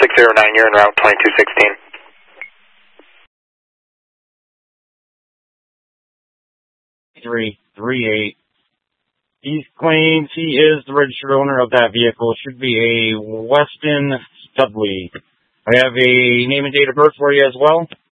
609, you're en route 2216. 338. He claims he is the registered owner of that vehicle. It should be a Weston Studley. I have a name and date of birth for you as well.